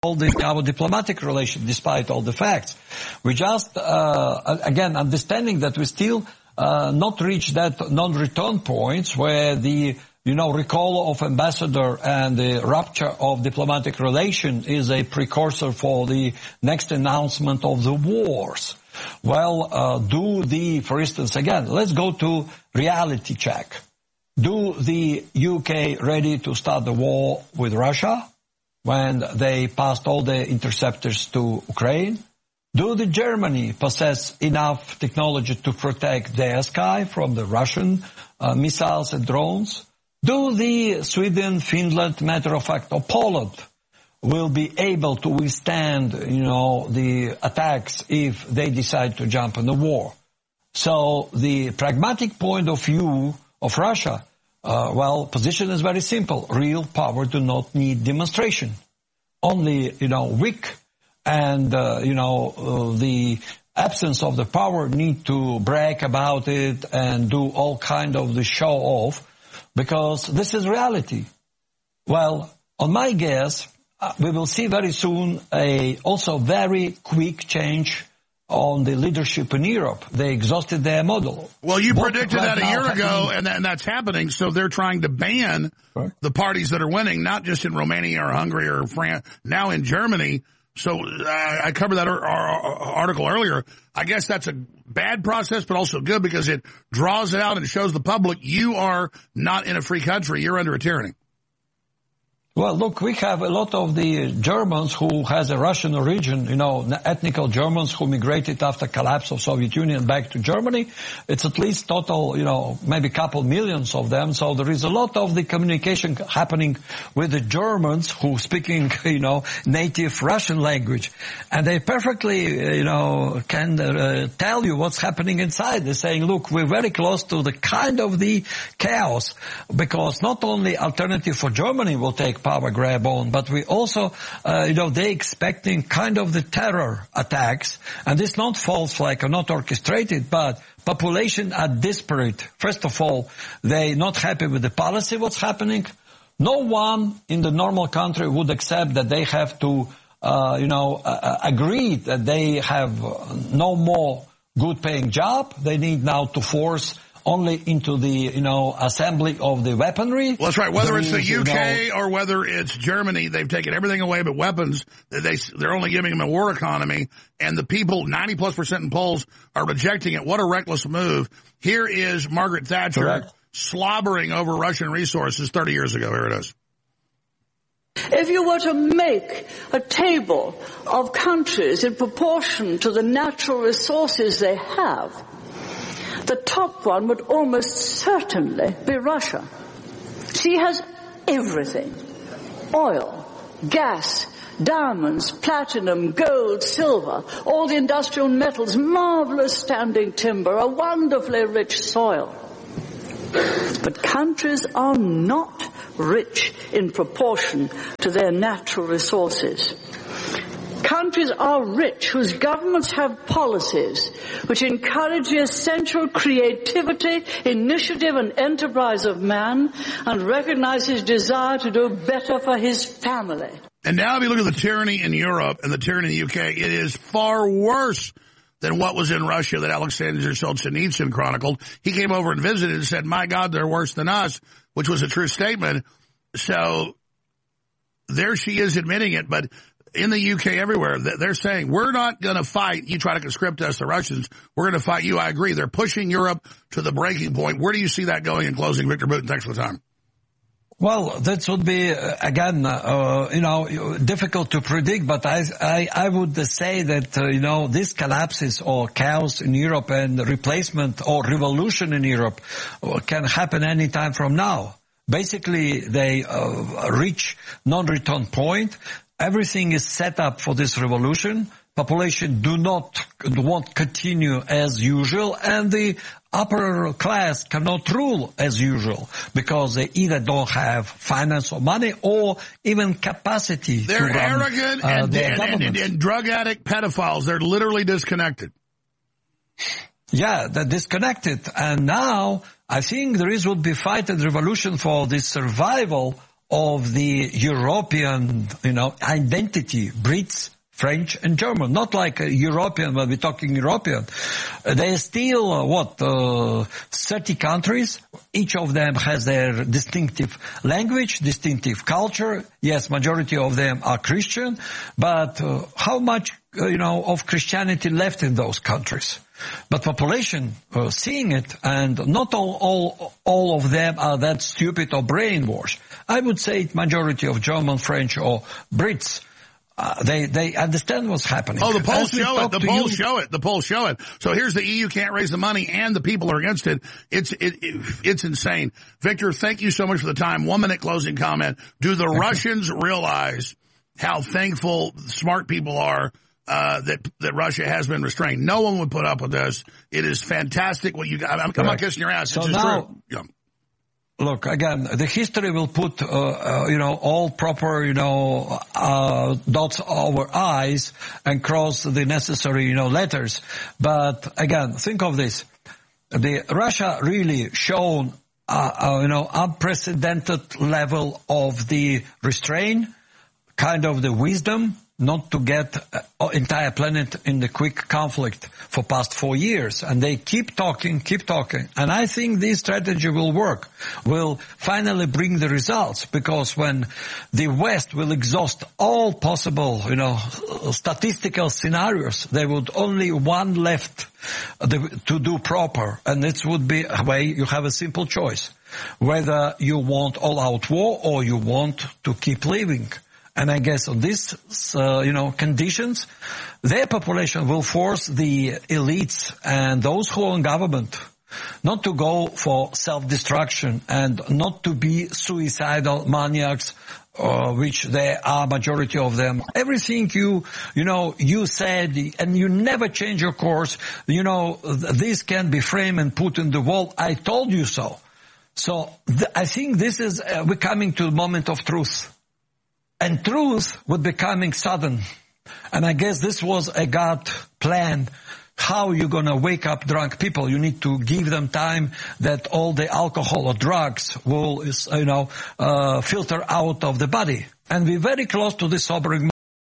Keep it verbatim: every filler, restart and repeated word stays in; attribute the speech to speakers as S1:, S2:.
S1: the, our diplomatic relation, despite all the facts. We just, uh, again, understanding that we still uh, not reached that non-return points where the, you know, recall of ambassador and the rupture of diplomatic relation is a precursor for the next announcement of the wars. Well, uh, do the, for instance, again, let's go to reality check. Do the U K ready to start the war with Russia when they passed all the interceptors to Ukraine? Do the Germany possess enough technology to protect their sky from the Russian uh, missiles and drones? Do the Sweden, Finland, matter of fact, or Poland will be able to withstand, you know, the attacks if they decide to jump in the war? So the pragmatic point of view of Russia, uh, well, position is very simple. Real power do not need demonstration. Only, you know, weak and, uh, you know, uh, the absence of the power need to brag about it and do all kind of the show off, because this is reality. Well, on my guess, uh, we will see very soon a also very quick change on the leadership in Europe. They exhausted their model.
S2: Well, you
S1: What
S2: predicted
S1: right
S2: that a year
S1: now
S2: ago,
S1: happening-
S2: and, that, and that's happening. So they're trying to ban
S1: Right.
S2: the parties that are winning, not just in Romania or Hungary or France, now in Germany. So uh, I covered that ar- ar- article earlier. I guess that's a bad process, but also good because it draws it out and shows the public you are not in a free country. You're under a tyranny.
S1: Well, look, we have a lot of the Germans who has a Russian origin, you know, ethnical Germans who migrated after collapse of Soviet Union back to Germany. It's at least total, you know, maybe a couple millions of them. So there is a lot of the communication happening with the Germans who speaking, you know, native Russian language. And they perfectly, you know, can uh, tell you what's happening inside. They're saying, look, we're very close to the kind of the chaos, because not only Alternative for Germany will take power grab on, but we also, uh, you know, they expecting kind of the terror attacks, and this not false flag or not orchestrated, but population are desperate. First of all, they not happy with the policy, what's happening. No one in the normal country would accept that they have to, uh, you know, uh, agree that they have no more good paying job. They need now to force only into the, you know, assembly of the weaponry.
S2: Well, that's right. Whether it's the
S1: Means,
S2: U K
S1: you know,
S2: or whether it's Germany, they've taken everything away but weapons. They, they're only giving them a war economy. And the people, ninety plus percent in polls, are rejecting it. What a reckless move. Here is Margaret Thatcher
S1: Correct.
S2: slobbering over Russian resources thirty years ago. Here it is.
S3: If you were to make a table of countries in proportion to the natural resources they have, the top one would almost certainly be Russia. She has everything. Oil, gas, diamonds, platinum, gold, silver, all the industrial metals, marvelous standing timber, a wonderfully rich soil. But countries are not rich in proportion to their natural resources. Countries are rich whose governments have policies which encourage the essential creativity, initiative and enterprise of man and recognize his desire to do better for his family.
S2: And now if you look at the tyranny in Europe and the tyranny in the U K, it is far worse than what was in Russia that Alexander Solzhenitsyn chronicled. He came over and visited and said, my God, they're worse than us, which was a true statement. So there she is admitting it, but in the U K, everywhere, they're saying, we're not going to fight. You try to conscript us, the Russians. We're going to fight you. I agree. They're pushing Europe to the breaking point. Where do you see that going in closing? Victor Boutin, thanks for the time.
S1: Well, that would be, uh, again, uh, you know, difficult to predict, but I, I, I would say that, uh, you know, this collapses or chaos in Europe and replacement or revolution in Europe can happen any time from now. Basically, they uh, reach non-return point. Everything is set up for this revolution. Population do not want continue as usual, and the upper class cannot rule as usual because they either don't have finance or money or even capacity
S2: They're
S1: to run
S2: arrogant
S1: uh,
S2: and,
S1: their
S2: and, and,
S1: government.
S2: and drug addict pedophiles. They're literally disconnected.
S1: Yeah, they're disconnected. And now I think there is would be fight and revolution for the survival of the European, you know, identity, Brits, French and German, not like a European, when we're talking European. There's still, uh, what, uh, thirty countries. Each of them has their distinctive language, distinctive culture. Yes, majority of them are Christian, but uh, how much, uh, you know, of Christianity left in those countries? But population uh, seeing it, and not all, all, all of them are that stupid or brainwashed. I would say majority of German, French or Brits, Uh, they, they understand what's happening.
S2: Oh, the polls show it. The polls
S1: you,
S2: show it. The polls show it. So here's the E U can't raise the money and the people are against it. It's, it, it it's insane. Victor, thank you so much for the time. One minute closing comment. Do the
S1: Thank
S2: Russians you. realize how thankful smart people are, uh, that, that Russia has been restrained? No one would put up with this. It is fantastic what you got. I'm, I'm not kissing your ass.
S1: So
S2: it's just
S1: now,
S2: true. Yeah.
S1: Look, again, the history will put, uh, uh, you know, all proper, you know, uh, dots over I's and cross the necessary, you know, letters. But again, think of this. The Russia really shown, uh, uh, you know, unprecedented level of the restraint, kind of the wisdom, not to get uh, entire planet in the quick conflict for past four years. And they keep talking, keep talking. And I think this strategy will work, will finally bring the results, because when the West will exhaust all possible, you know, statistical scenarios, there would only one left to do proper. And it would be a way you have a simple choice, whether you want all-out war or you want to keep living. And I guess on these, uh, you know, conditions, their population will force the elites and those who are in government not to go for self-destruction and not to be suicidal maniacs, uh, which there are majority of them. Everything you, you know, you said, and you never change your course, you know, this can be framed and put in the wall. I told you so. So th- I think this is, uh, we're coming to the moment of truth. And truth would be coming sudden. And I guess this was a God plan. How you gonna wake up drunk people? You need to give them time that all the alcohol or drugs will, you know, uh, filter out of the body. And we're very close to this sobering